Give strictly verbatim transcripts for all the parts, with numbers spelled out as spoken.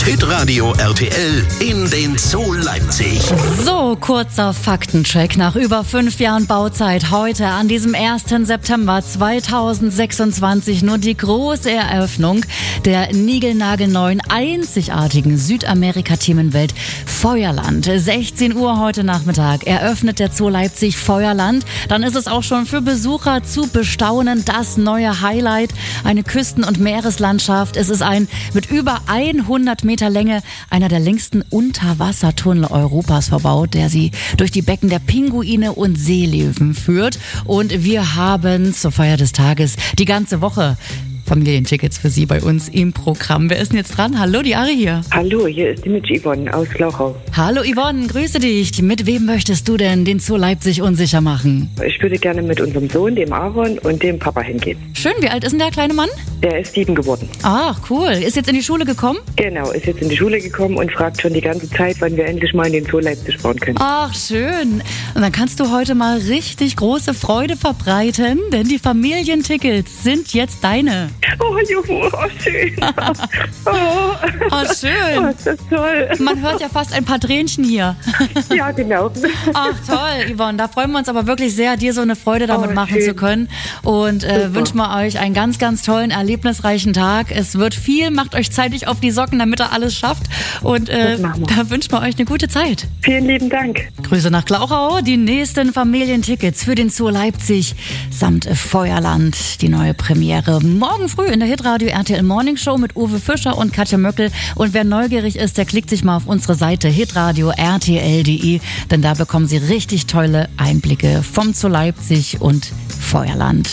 Hitradio R T L in den Zoo Leipzig. So, kurzer Faktencheck. Nach über fünf Jahren Bauzeit heute an diesem ersten September zweitausendsechsundzwanzig nur die große Eröffnung der niegelnagelneuen, einzigartigen Südamerika-Themenwelt Feuerland. sechzehn Uhr heute Nachmittag eröffnet der Zoo Leipzig Feuerland. Dann ist es auch schon für Besucher zu bestaunen. Das neue Highlight, eine Küsten- und Meereslandschaft. Es ist ein mit über hundert Meter Länge einer der längsten Unterwassertunnel Europas verbaut, der sie durch die Becken der Pinguine und Seelöwen führt. Und wir haben zur Feier des Tages die ganze Woche Familientickets für Sie bei uns im Programm. Wer ist denn jetzt dran? Hallo, die Ari hier. Hallo, hier ist die Mitch Yvonne aus Glauchau. Hallo Yvonne, grüße dich. Mit wem möchtest du denn den Zoo Leipzig unsicher machen? Ich würde gerne mit unserem Sohn, dem Aaron, und dem Papa hingehen. Schön, wie alt ist denn der kleine Mann? Der ist sieben geworden. Ach, cool. Ist jetzt in die Schule gekommen? Genau, ist jetzt in die Schule gekommen und fragt schon die ganze Zeit, wann wir endlich mal in den Zoo Leipzig fahren können. Ach, schön. Und dann kannst du heute mal richtig große Freude verbreiten, denn die Familientickets sind jetzt deine. Oh, Juhu, oh, schön. Oh, oh schön. Oh, ist das toll. Man hört ja fast ein paar Tränchen hier. Ja, genau. Ach, toll, Yvonne. Da freuen wir uns aber wirklich sehr, dir so eine Freude damit oh, machen schön. zu können. Und äh, wünschen wir euch einen ganz, ganz tollen, erlebnisreichen Tag. Es wird viel. Macht euch zeitig auf die Socken, damit ihr alles schafft. Und äh, da wünschen wir euch eine gute Zeit. Vielen lieben Dank. Grüße nach Glauchau. Die nächsten Familientickets für den Zoo Leipzig samt Feuerland. Die neue Premiere morgen früh in der Hitradio R T L Morning Show mit Uwe Fischer und Katja Möckel. Und wer neugierig ist, der klickt sich mal auf unsere Seite hitradio r t l punkt d e, denn da bekommen Sie richtig tolle Einblicke vom Zoo Leipzig und Feuerland.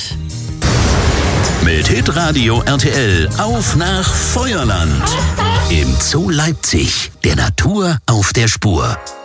Mit Hitradio R T L auf nach Feuerland. Im Zoo Leipzig, der Natur auf der Spur.